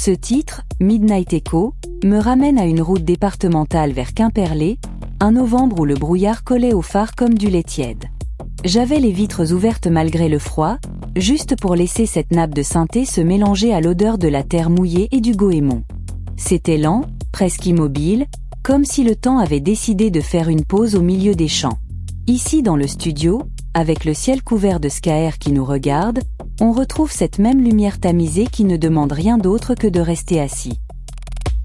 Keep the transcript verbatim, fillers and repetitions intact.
Ce titre, Midnight Echo, me ramène à une route départementale vers Quimperlé, un novembre où le brouillard collait au phare comme du lait tiède. J'avais les vitres ouvertes malgré le froid, juste pour laisser cette nappe de synthé se mélanger à l'odeur de la terre mouillée et du goémon. C'était lent, presque immobile, comme si le temps avait décidé de faire une pause au milieu des champs. Ici dans le studio, avec le ciel couvert de Skaer qui nous regarde, on retrouve cette même lumière tamisée qui ne demande rien d'autre que de rester assis.